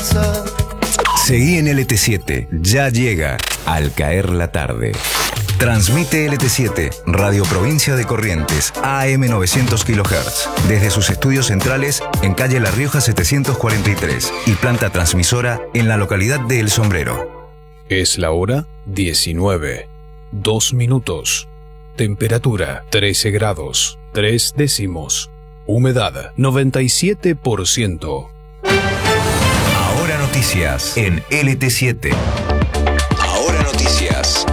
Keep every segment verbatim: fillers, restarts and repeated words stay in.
casa. Seguí en L T siete, ya llega Al Caer la Tarde. Transmite L T siete, Radio Provincia de Corrientes, A M novecientos kilohertz, desde sus estudios centrales en calle La Rioja setecientos cuarenta y tres y planta transmisora en la localidad de El Sombrero. Es la hora diecinueve, dos minutos. Temperatura trece grados, tres décimos. Humedad noventa y siete por ciento. Ahora noticias en L T siete. Ahora noticias.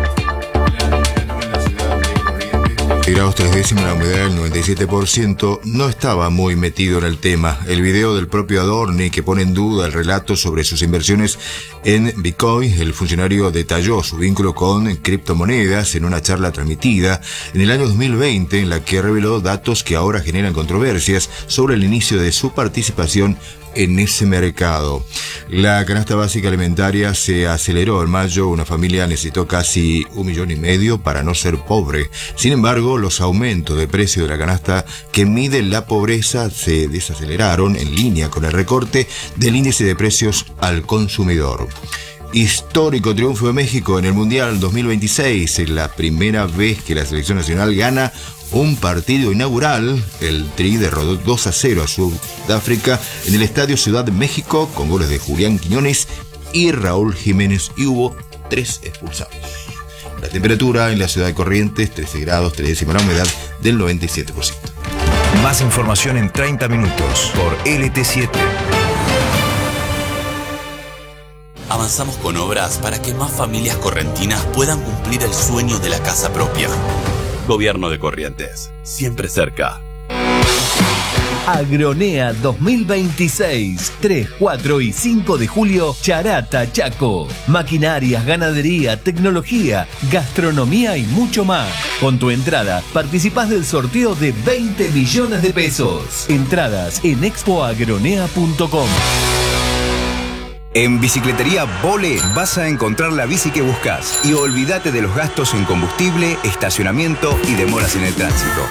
Grados tres décimos, la humedad del noventa y siete por ciento, no estaba muy metido en el tema. El video del propio Adorni, que pone en duda el relato sobre sus inversiones en Bitcoin, el funcionario detalló su vínculo con criptomonedas en una charla transmitida en el año dos mil veinte, en la que reveló datos que ahora generan controversias sobre el inicio de su participación en ese mercado. La canasta básica alimentaria se aceleró en mayo. Una familia necesitó casi un millón y medio para no ser pobre. Sin embargo, los aumentos de precio de la canasta que mide la pobreza se desaceleraron en línea con el recorte del índice de precios al consumidor. Histórico triunfo de México en el Mundial dos mil veintiséis. Es la primera vez que la selección nacional gana un partido inaugural. El Tri derrotó dos a cero a Sudáfrica en el Estadio Ciudad de México con goles de Julián Quiñones y Raúl Jiménez, y hubo tres expulsados. La temperatura en la ciudad de Corrientes, trece grados, tres décimas, la humedad del noventa y siete por ciento. Más información en treinta minutos por L T siete. Avanzamos con obras para que más familias correntinas puedan cumplir el sueño de la casa propia. Gobierno de Corrientes, siempre cerca. Agronea dos mil veintiséis, tres, cuatro y cinco de julio, Charata, Chaco. Maquinarias, ganadería, tecnología, gastronomía y mucho más. Con tu entrada participás del sorteo de veinte millones de pesos. Entradas en expo agronea punto com. En Bicicletería Vole vas a encontrar la bici que buscas y olvídate de los gastos en combustible, estacionamiento y demoras en el tránsito.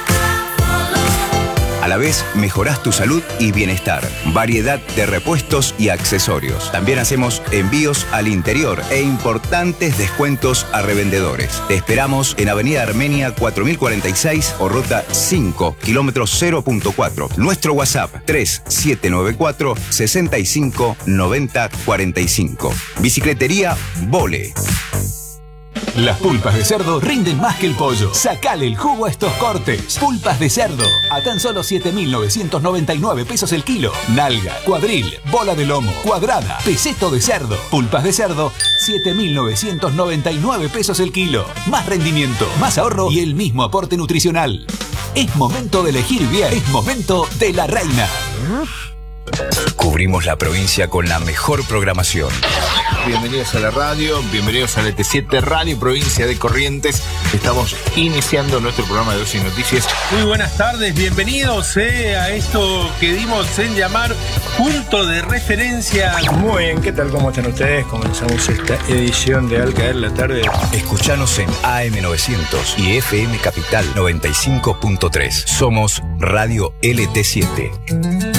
A la vez, mejorás tu salud y bienestar. Variedad de repuestos y accesorios. También hacemos envíos al interior e importantes descuentos a revendedores. Te esperamos en Avenida Armenia cuatro mil cuarenta y seis o Ruta cinco, kilómetro cero punto cuatro. Nuestro WhatsApp tres siete nueve cuatro, seis cinco, nueve cero cuatro cinco. Bicicletería Vole. Las pulpas de cerdo rinden más que el pollo. Sacale el jugo a estos cortes. Pulpas de cerdo a tan solo siete mil novecientos noventa y nueve pesos el kilo. Nalga, cuadril, bola de lomo, cuadrada, peseto de cerdo. Pulpas de cerdo, siete mil novecientos noventa y nueve pesos el kilo. Más rendimiento, más ahorro y el mismo aporte nutricional. Es momento de elegir bien. Es momento de La Reina. Cubrimos la provincia con la mejor programación. Bienvenidos a la radio, bienvenidos a L T siete Radio Provincia de Corrientes. Estamos iniciando nuestro programa de Ocio y Noticias. Muy buenas tardes, bienvenidos eh, a esto que dimos en llamar Punto de Referencia. Muy bien, ¿qué tal? ¿Cómo están ustedes? Comenzamos esta edición de Al Caer la Tarde. Escuchanos en A M novecientos y F M Capital noventa y cinco punto tres. Somos Radio L T siete.